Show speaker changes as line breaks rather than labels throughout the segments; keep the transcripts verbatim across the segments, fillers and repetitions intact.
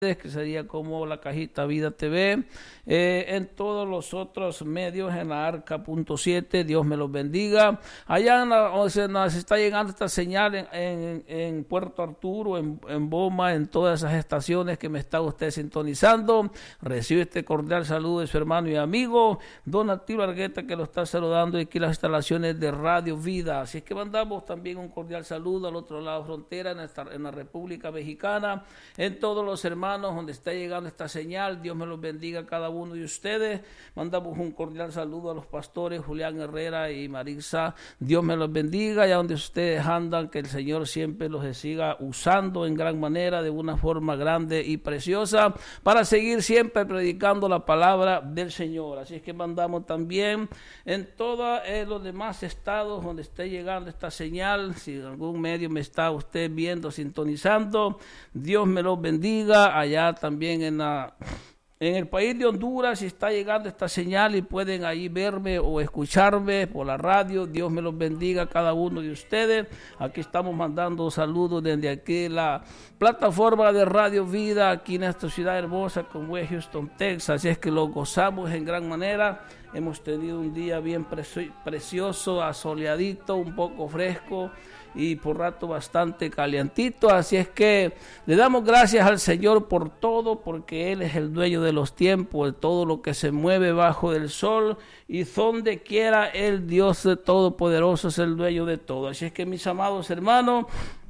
que sería como la cajita Vida T V, eh, en todos los otros medios, en la arca punto siete, Dios me los bendiga. Allá en la, o sea, nos está llegando esta señal en, en, en Puerto Arturo, en, en Boma, en todas esas estaciones que me está usted sintonizando. Recibe este cordial saludo de su hermano y amigo Don Arturo Argueta, que lo está saludando aquí en las instalaciones de Radio Vida. Así es que mandamos también un cordial saludo al otro lado de la frontera, en, esta, en la República Mexicana, en todos los hermanos donde está llegando esta señal. Dios me los bendiga a cada uno de ustedes. Mandamos un cordial saludo a los pastores Julián Herrera y Marisa. Dios me los bendiga, y a donde ustedes andan, que el Señor siempre los siga usando en gran manera, de una forma grande y preciosa, para seguir siempre predicando la palabra del Señor. Así es que mandamos también en todos eh, los demás estados donde esté llegando esta señal. Si en algún medio me está usted viendo, sintonizando, Dios me los bendiga. Allá también en la en el país de Honduras, si está llegando esta señal y pueden ahí verme o escucharme por la radio, Dios me los bendiga a cada uno de ustedes. Aquí estamos mandando saludos desde aquí la plataforma de Radio Vida, aquí en esta ciudad hermosa como es Houston, Texas. Así es que lo gozamos en gran manera. Hemos tenido un día bien preci- precioso, asoleadito, un poco fresco y por rato bastante calientito. Así es que le damos gracias al Señor por todo, porque Él es el dueño de los tiempos, de todo lo que se mueve bajo del sol, y donde quiera el Dios Todopoderoso es el dueño de todo. Así es que, mis amados hermanos,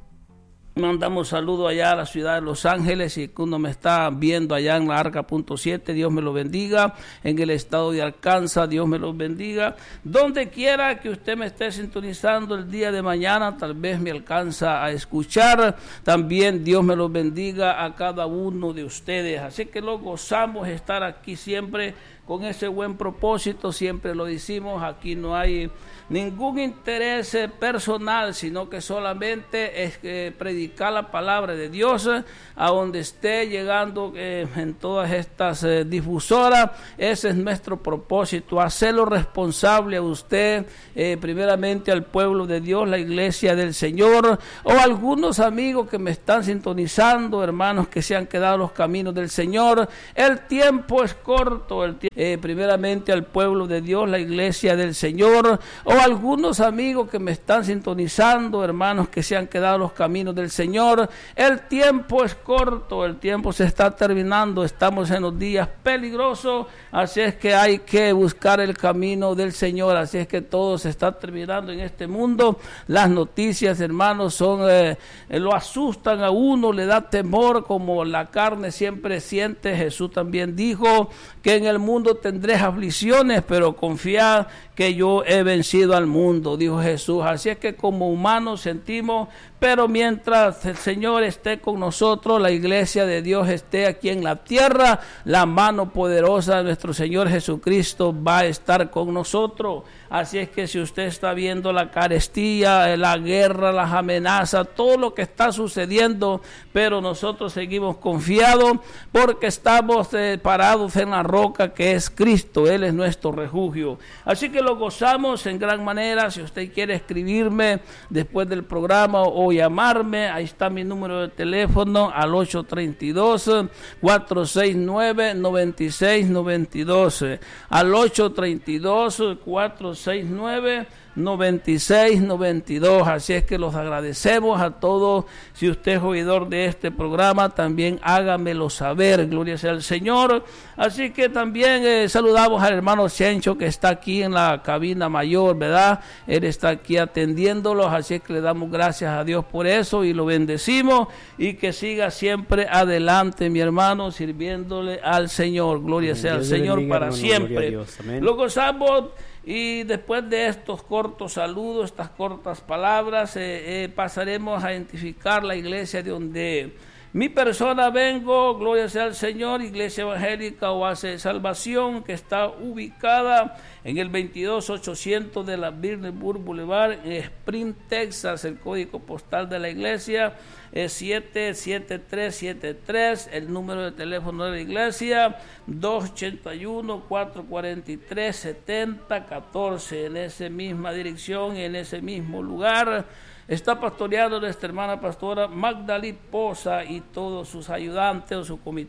mandamos saludos allá a la ciudad de Los Ángeles, y que uno me está viendo allá en la arca punto siete, Dios me lo bendiga. En el estado de Arkansas, Dios me lo bendiga. Donde quiera que usted me esté sintonizando el día de mañana, tal vez me alcanza a escuchar. También Dios me lo bendiga a cada uno de ustedes. Así que lo gozamos estar aquí siempre con ese buen propósito. Siempre lo decimos, aquí no hay ningún interés personal, sino que solamente es eh, predicar la palabra de Dios a donde esté llegando eh, en todas estas eh, difusoras. Ese es nuestro propósito, hacerlo responsable a usted, eh, primeramente al pueblo de Dios, la iglesia del Señor, o algunos amigos que me están sintonizando, hermanos que se han quedado en los caminos del Señor. El tiempo es corto, el tiempo Eh, primeramente al pueblo de Dios, la iglesia del Señor, o algunos amigos que me están sintonizando, hermanos que se han quedado en los caminos del Señor. El tiempo es corto, el tiempo se está terminando, estamos en los días peligrosos, así es que hay que buscar el camino del Señor. Así es que todo se está terminando en este mundo. Las noticias, hermanos, son eh, lo asustan a uno, le da temor, como la carne siempre siente. Jesús también dijo que en el mundo tendréis aflicciones, pero confiad que yo he vencido al mundo, dijo Jesús. Así es que como humanos sentimos, pero mientras el Señor esté con nosotros, la iglesia de Dios esté aquí en la tierra, la mano poderosa de nuestro Señor Jesucristo va a estar con nosotros. Así es que si usted está viendo la carestía, la guerra, las amenazas, todo lo que está sucediendo, pero nosotros seguimos confiados porque estamos eh, parados en la roca que es Cristo. Él es nuestro refugio. Así que lo gozamos en gran manera. Si usted quiere escribirme después del programa o llamarme, ahí está mi número de teléfono al ocho tres dos, cuatro seis nueve, nueve seis nueve dos, al ocho tres dos, cuatro seis nueve, nueve seis nueve dos. Así es que los agradecemos a todos. Si usted es oidor de este programa, también hágamelo saber, gloria sea al Señor. Así que también eh, saludamos al hermano Chencho, que está aquí en la cabina mayor, ¿verdad? Él está aquí atendiéndolos, así es que le damos gracias a Dios por eso y lo bendecimos, y que siga siempre adelante, mi hermano, sirviéndole al Señor. Gloria sea al Señor bendiga, para hermano, siempre. Lo gozamos. Y después de estos cortos saludos, estas cortas palabras, eh, eh, pasaremos a identificar la iglesia de donde mi persona vengo. Gloria sea al Señor, Iglesia Evangélica Oasis de Salvación, que está ubicada en el veintidós ochocientos de la Birnenburg Boulevard, en Spring, Texas. El código postal de la iglesia es siete siete tres siete tres. El número de teléfono de la iglesia dos ocho uno, cuatro cuatro tres, siete cero uno cuatro. En esa misma dirección, en ese mismo lugar, está pastoreando nuestra hermana pastora Magdalí Poza y todos sus ayudantes o su comité